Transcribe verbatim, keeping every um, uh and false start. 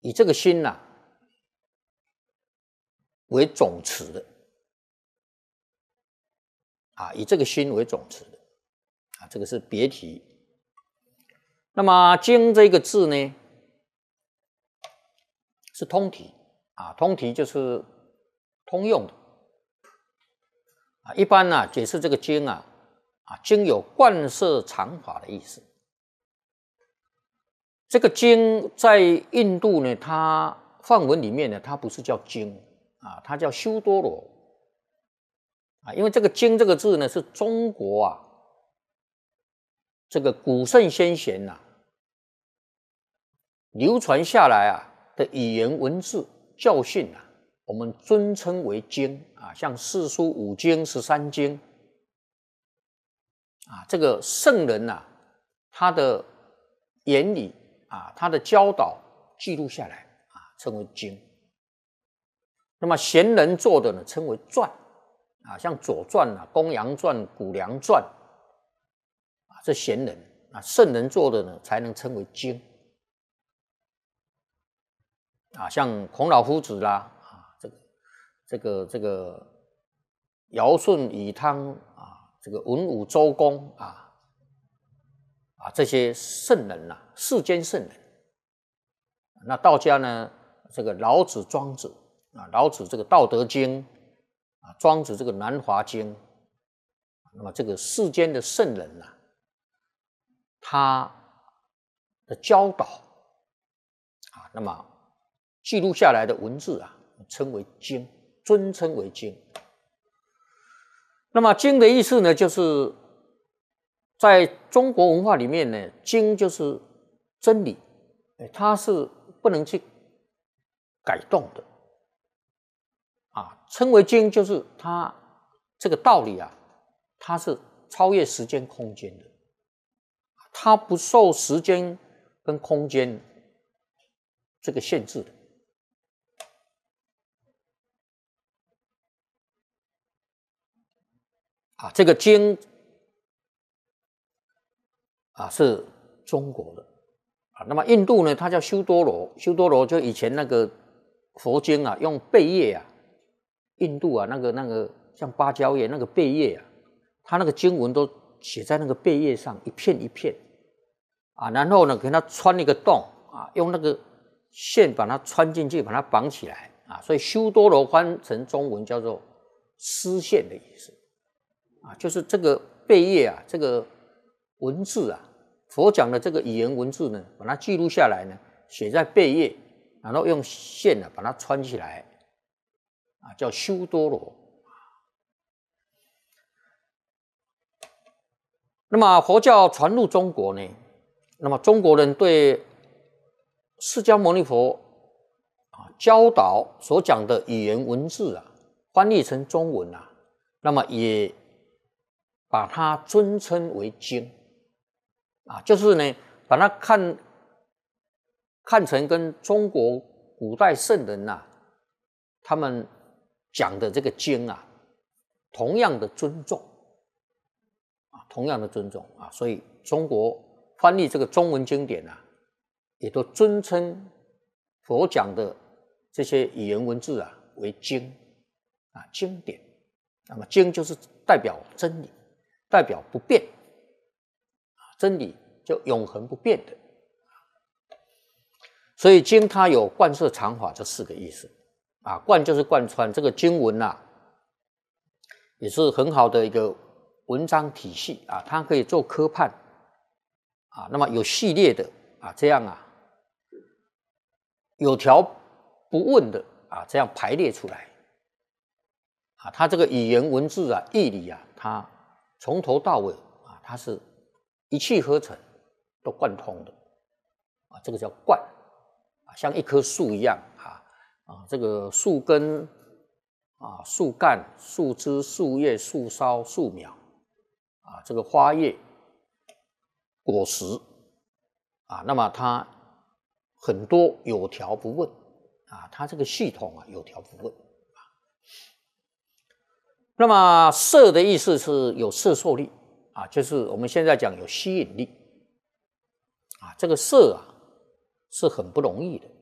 以这个心呐、啊、为总持的啊，以这个心为总持的啊，这个是别题。那么经这个字呢，是通题啊，通题就是通用的啊。一般呢、啊、解释这个经啊，啊经有贯摄常法的意思。这个经在印度呢，它梵文里面呢，它不是叫经啊，它叫修多罗啊。因为这个经这个字呢，是中国啊这个古圣先贤呐、啊、流传下来啊的语言文字教训啊，我们尊称为经啊，像四书五经、十三经啊，这个圣人呐、啊，他的言理啊，他的教导记录下来啊，称为经。那么贤人做的呢，称为传啊，像《左传》啊、《公羊传》、《谷梁传》啊，这贤人啊，圣人做的呢，才能称为经啊，像孔老夫子啦啊，这个这个这个尧舜禹汤啊，这个文武周公啊。啊，这些圣人呐、啊，世间圣人。那道家呢，这个老子、庄子啊，老子这个《道德经》啊，庄子这个《南华经》。那么这个世间的圣人呐、啊，他的教导啊，那么记录下来的文字啊，称为经，尊称为经。那么经的意思呢，就是在中国文化里面呢，经就是真理，它是不能去改动的啊。称为经就是它这个道理啊，它是超越时间空间的，它不受时间跟空间这个限制的啊。这个经啊，是中国的啊。那么印度呢，它叫修多罗，修多罗就以前那个佛经啊，用贝叶啊，印度啊那个那个像芭蕉叶那个贝叶啊，它那个经文都写在那个贝叶上，一片一片啊，然后呢给它穿一个洞啊，用那个线把它穿进去，把它绑起来啊，所以修多罗翻成中文叫做丝线的意思啊，就是这个贝叶啊，这个文字啊，佛讲的这个语言文字呢，把它记录下来呢，写在贝叶，然后用线呢、啊、把它穿起来，啊，叫修多罗。那么佛教传入中国呢，那么中国人对释迦牟尼佛啊教导所讲的语言文字啊，翻译成中文啊，那么也把它尊称为经。啊，就是呢，把它看看成跟中国古代圣人呐、啊，他们讲的这个经啊，同样的尊重啊，同样的尊重啊，所以中国翻译这个中文经典啊，也都尊称佛讲的这些语言文字啊为经啊，经典。那么经就是代表真理，代表不变。真理就永恒不变的，所以经它有贯摄常法这四个意思啊，贯就是贯穿，这个经文啊，也是很好的一个文章体系啊，它可以做科判啊，那么有系列的啊，这样啊，有条不紊的啊，这样排列出来啊，它这个语言文字啊、义理啊，它从头到尾啊，它是一气呵成，都贯通的啊，这个叫贯啊，像一棵树一样啊啊，这个树根啊、树干、树枝、树叶、树梢、树苗啊，这个花叶、果实啊，那么它很多有条不紊啊，它这个系统啊有条不紊啊。那么摄的意思是有摄受力。啊，就是我们现在讲有吸引力啊，这个摄啊是很不容易的